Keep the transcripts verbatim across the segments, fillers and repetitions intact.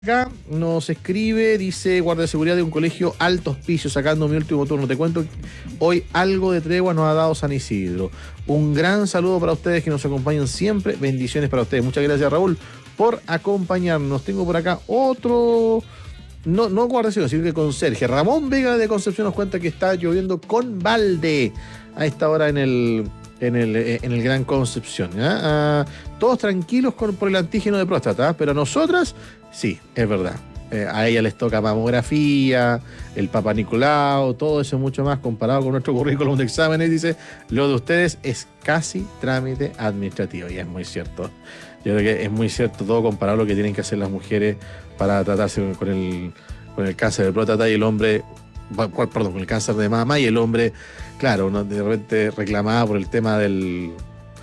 Acá nos escribe, dice guardia de seguridad de un colegio Alto Hospicio, sacando mi último turno. Te cuento, hoy algo de tregua nos ha dado San Isidro. Un gran saludo para ustedes que nos acompañan siempre. Bendiciones para ustedes. Muchas gracias, Raúl, por acompañarnos. Tengo por acá otro, no, no guardia de seguridad, sino que conserje. Ramón Vega de Concepción nos cuenta que está lloviendo con balde a esta hora en el... En el, en el Gran Concepción. ¿Ya? Uh, todos tranquilos con, por el antígeno de próstata, ¿eh? Pero a nosotras, sí, es verdad. Eh, a ella les toca mamografía, el Papa Nicolau, todo eso mucho más comparado con nuestro currículum de exámenes. Dice, lo de ustedes es casi trámite administrativo. Y es muy cierto. Yo creo que es muy cierto todo comparado a lo que tienen que hacer las mujeres para tratarse con el, con el cáncer de próstata y el hombre... Perdón, con el cáncer de mama y el hombre, claro, uno de repente reclamaba por el tema del,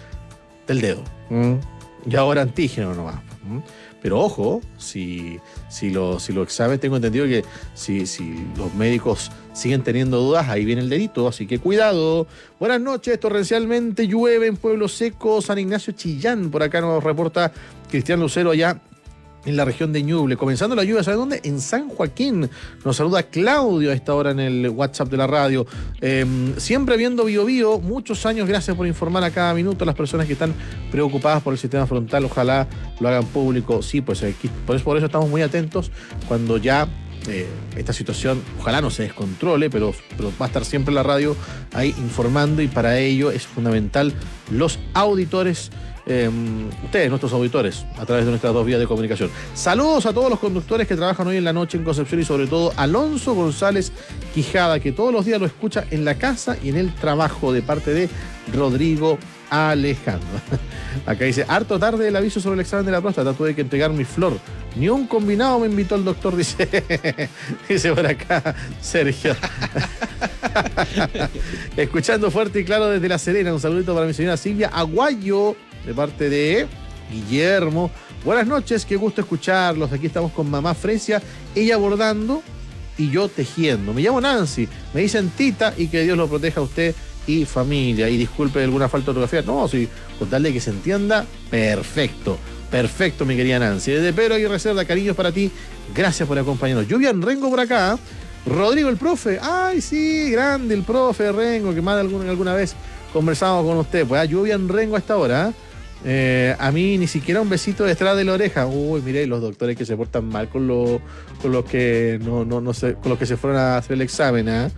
del dedo. ¿Mm? Y ahora antígeno nomás. ¿Mm? Pero ojo, si, si, lo, si los exámenes, tengo entendido que si, si los médicos siguen teniendo dudas, ahí viene el dedito, así que cuidado. Buenas noches, torrencialmente llueve en Pueblo Seco, San Ignacio, Chillán. Por acá nos reporta Cristian Lucero allá en la región de Ñuble. Comenzando la lluvia, ¿sabe dónde? En San Joaquín. Nos saluda Claudio a esta hora en el WhatsApp de la radio. Eh, siempre viendo Bio Bio, muchos años, gracias por informar a cada minuto a las personas que están preocupadas por el sistema frontal. Ojalá lo hagan público. Sí, pues aquí, por, eso, por eso estamos muy atentos cuando ya eh, esta situación, ojalá no se descontrole, pero, pero va a estar siempre la radio ahí informando, y para ello es fundamental los auditores. Eh, ustedes, nuestros auditores, a través de nuestras dos vías de comunicación. Saludos a todos los conductores que trabajan hoy en la noche en Concepción, y sobre todo Alonso González Quijada, que todos los días lo escucha en la casa y en el trabajo, de parte de Rodrigo Alejandro. Acá dice, harto tarde el aviso sobre el examen de la próstata, tuve que entregar mi flor. Ni un combinado me invitó el doctor, dice, dice por acá Sergio. Escuchando fuerte y claro desde La Serena. Un saludito para mi señora Silvia Aguayo, de parte de Guillermo. Buenas noches, qué gusto escucharlos. Aquí estamos con mamá Fresia, ella bordando y yo tejiendo. Me llamo Nancy, me dicen Tita, y que Dios lo proteja a usted y familia. Y disculpe alguna falta de ortografía. No, sí, con tal de que se entienda, perfecto. Perfecto, mi querida Nancy. Desde Pedro Aguirre Reserva, cariños para ti. Gracias por acompañarnos. Lluvia en Rengo por acá. Rodrigo, el profe. Ay, sí, grande el profe Rengo, que más de alguna, alguna vez conversamos con usted. Pues ah, lluvia en Rengo a esta hora. Eh, a mí ni siquiera un besito detrás de la oreja. Uy, mire, los doctores que se portan mal con, lo, con los que no, no, no sé, con los que se fueron a hacer el examen, ¿eh?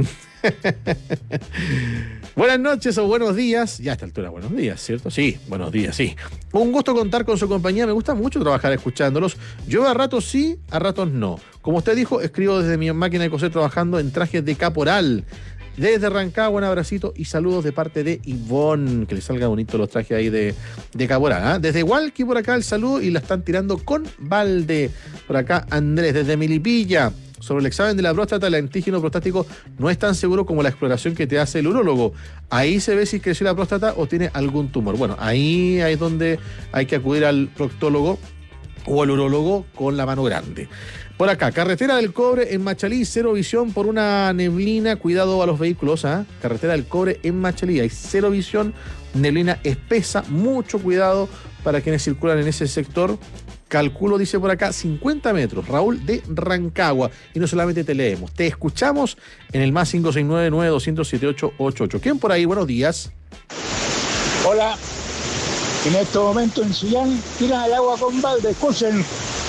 Buenas noches o buenos días. Ya a esta altura, buenos días, ¿cierto? Sí, buenos días, sí. Un gusto contar con su compañía. Me gusta mucho trabajar escuchándolos. Yo a ratos sí, a ratos no. Como usted dijo, escribo desde mi máquina de coser trabajando en trajes de caporal. Desde Rancagua, un abracito y saludos de parte de Ivonne. Que le salga bonito los trajes ahí de, de caporal, ¿eh? Desde Hualqui por acá el saludo, y la están tirando con balde. Por acá Andrés, desde Milipilla. Sobre el examen de la próstata, el antígeno prostático no es tan seguro como la exploración que te hace el urólogo. Ahí se ve si creció la próstata o tiene algún tumor. Bueno, ahí es donde hay que acudir al proctólogo o al urólogo con la mano grande. Por acá, carretera del Cobre en Machalí, cero visión por una neblina. Cuidado a los vehículos, ¿eh? Carretera del Cobre en Machalí, hay cero visión, neblina espesa. Mucho cuidado para quienes circulan en ese sector. Calculo, dice por acá, cincuenta metros. Raúl de Rancagua. Y no solamente te leemos, te escuchamos en el más cinco seis nueve, nueve dos cero cero, siete ocho ocho ocho. ¿Quién por ahí? Buenos días. Hola. En este momento en Chillán tiran el agua con balde. Escuchen.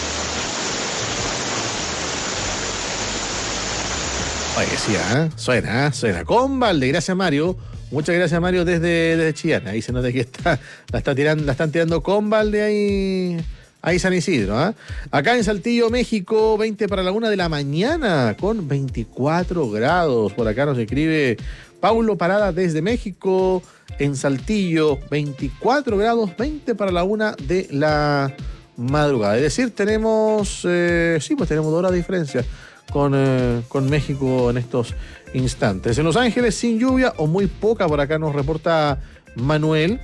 Oye, sí, ¿eh? Suena, ¿eh? Suena. Con balde. Gracias, Mario. Muchas gracias, Mario, desde, desde Chillán. Ahí se nota que está, la, está tirando, la están tirando con balde ahí... Ahí San Isidro, ¿eh? Acá en Saltillo, México, veinte para la una de la mañana, con veinticuatro grados. Por acá nos escribe Paulo Parada desde México, en Saltillo, veinticuatro grados, veinte para la una de la madrugada. Es decir, tenemos, eh, sí, pues tenemos dos horas de diferencia con, eh, con México en estos instantes. En Los Ángeles, sin lluvia o muy poca, por acá nos reporta Manuel.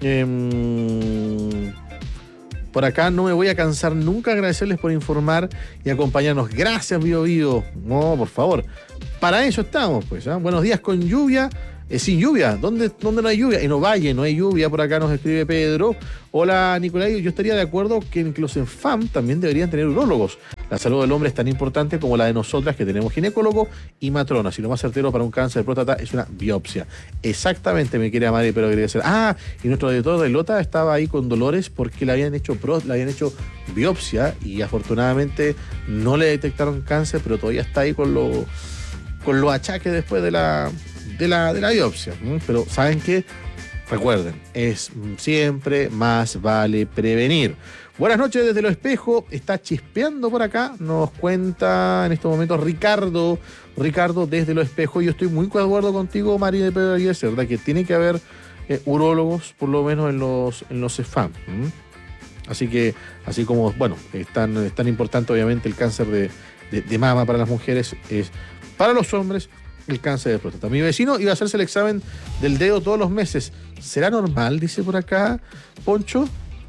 Eh, Por acá no me voy a cansar nunca agradecerles por informar y acompañarnos. Gracias, Bio Bio. No, por favor. Para eso estamos, pues. ¿eh? Buenos días con lluvia eh, sin lluvia. ¿Dónde, ¿Dónde no hay lluvia? En Ovalle no hay lluvia, por acá nos escribe Pedro. Hola, Nicolai, yo estaría de acuerdo que incluso en F A M también deberían tener urólogos. La salud del hombre es tan importante como la de nosotras, que tenemos ginecólogo y matrona. Si lo más certero para un cáncer de próstata es una biopsia. Exactamente, mi querida madre, pero quería decir. Ah, y nuestro editor de Lota estaba ahí con dolores porque le habían hecho pro, le habían hecho biopsia y afortunadamente no le detectaron cáncer, pero todavía está ahí con los con los achaques después de la de la de la biopsia. ¿Mm? Pero ¿saben qué? Recuerden, es siempre más vale prevenir. Buenas noches desde Lo Espejo, está chispeando por acá, nos cuenta en estos momentos Ricardo, Ricardo desde Lo Espejo. Yo estoy muy de acuerdo contigo, María de Pedro Aguirre, ¿verdad? Que tiene que haber eh, urólogos, por lo menos en los en los C E F A M. ¿Mm? Así que, así como, bueno, es tan, es tan importante obviamente el cáncer de, de, de mama para las mujeres, es para los hombres el cáncer de próstata. Mi vecino iba a hacerse el examen del dedo todos los meses. ¿Será normal? Dice por acá Poncho.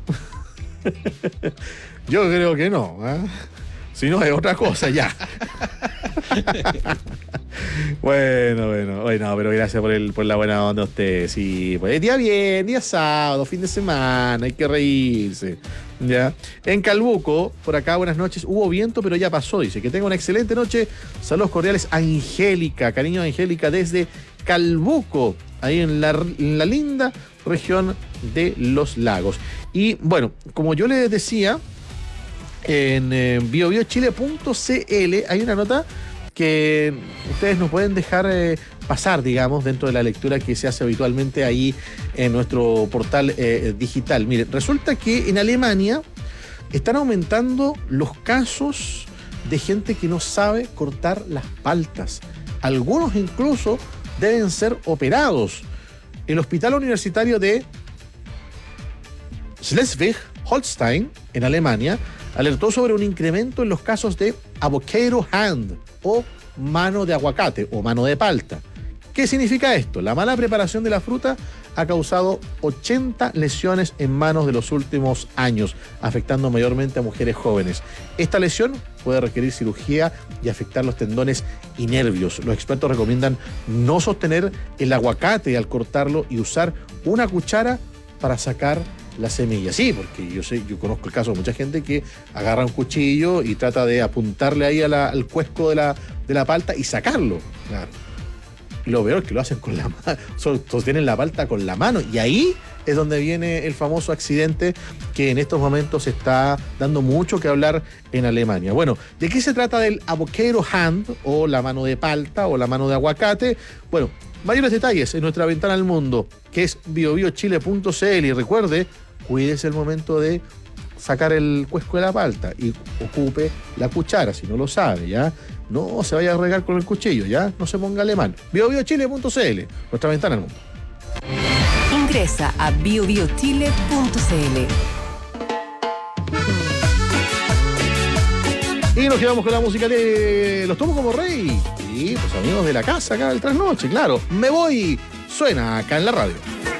Yo creo que no, ¿eh? Si no es otra cosa ya. Bueno, bueno, bueno, pero gracias por el, por la buena onda de usted. Sí, pues día bien, día sábado, fin de semana, hay que reírse. Ya. En Calbuco, por acá, buenas noches. Hubo viento, pero ya pasó. Dice que tenga una excelente noche. Saludos cordiales, Angélica, cariño Angélica desde Calbuco, ahí en la, en la linda región de Los Lagos. Y bueno, como yo les decía, en eh, bio bio chile punto c l hay una nota que ustedes nos pueden dejar eh, pasar, digamos, dentro de la lectura que se hace habitualmente ahí en nuestro portal eh, digital. Miren, resulta que en Alemania están aumentando los casos de gente que no sabe cortar las paltas. Algunos incluso deben ser operados. El Hospital Universitario de Schleswig-Holstein, en Alemania, alertó sobre un incremento en los casos de avocado hand o mano de aguacate o mano de palta. ¿Qué significa esto? La mala preparación de la fruta ha causado ochenta lesiones en manos de los últimos años, afectando mayormente a mujeres jóvenes. Esta lesión puede requerir cirugía y afectar los tendones y nervios. Los expertos recomiendan no sostener el aguacate al cortarlo y usar una cuchara para sacar la semilla. Sí, porque yo sé, yo conozco el caso de mucha gente que agarra un cuchillo y trata de apuntarle ahí a la, al cuesco de la, de la palta y sacarlo. Claro. Y lo peor es que lo hacen con la mano, sostienen la palta con la mano, y ahí es donde viene el famoso accidente que en estos momentos está dando mucho que hablar en Alemania. Bueno, ¿de qué se trata del avocado hand o la mano de palta o la mano de aguacate? Bueno, mayores detalles en nuestra ventana al mundo, que es bio bio chile punto c l, y recuerde, cuídese el momento de sacar el cuesco de la palta y ocupe la cuchara, si no lo sabe, ¿ya? No se vaya a regar con el cuchillo, ¿ya? No se ponga alemán. bio bio chile punto c l, nuestra ventana al mundo. Ingresa a bio bio chile punto c l. Y nos quedamos con la música de Los Tomo como Rey. Y pues amigos de la casa acá del Trasnoche, claro. Me voy, suena acá en la radio.